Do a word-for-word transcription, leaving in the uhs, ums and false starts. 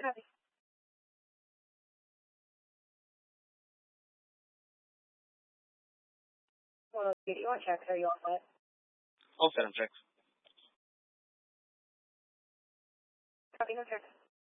Copy. Well, you want checks? Are you all set? All set on checks. Copy, no checks.